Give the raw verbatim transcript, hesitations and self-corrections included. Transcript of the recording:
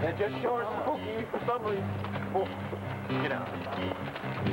They're just sure spooky for some reason. Oh, get out.